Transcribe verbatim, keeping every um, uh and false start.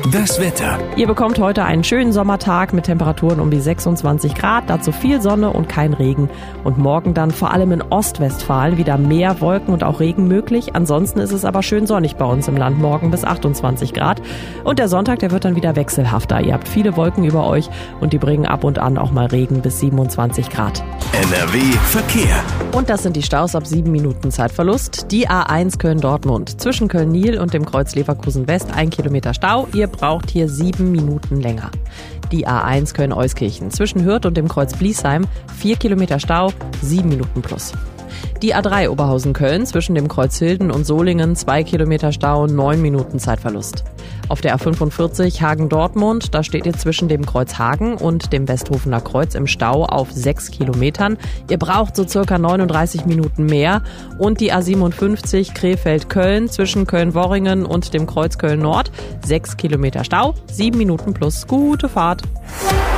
Das Wetter. Ihr bekommt heute einen schönen Sommertag mit Temperaturen um die sechsundzwanzig Grad, dazu viel Sonne und kein Regen. Und morgen dann vor allem in Ostwestfalen wieder mehr Wolken und auch Regen möglich. Ansonsten ist es aber schön sonnig bei uns im Land, morgen bis achtundzwanzig Grad. Und der Sonntag, der wird dann wieder wechselhafter. Ihr habt viele Wolken über euch und die bringen ab und an auch mal Regen bis siebenundzwanzig Grad. N R W Verkehr. Und das sind die Staus ab sieben Minuten Zeitverlust. Die A eins Köln-Dortmund. Zwischen Köln-Niel und dem Kreuz Leverkusen-West ein Kilometer Stau. Ihr braucht hier sieben Minuten länger. Die A eins Köln-Euskirchen. Zwischen Hürth und dem Kreuz Bliesheim vier Kilometer Stau, sieben Minuten plus. Die A drei Oberhausen-Köln zwischen dem Kreuz Hilden und Solingen zwei Kilometer Stau, neun Minuten Zeitverlust. Auf der A fünfundvierzig Hagen-Dortmund, da steht ihr zwischen dem Kreuz Hagen und dem Westhofener Kreuz im Stau auf sechs Kilometern. Ihr braucht so circa neununddreißig Minuten mehr. Und die A siebenundfünfzig Krefeld-Köln zwischen Köln-Worringen und dem Kreuz Köln-Nord, sechs Kilometer Stau, sieben Minuten plus. Gute Fahrt.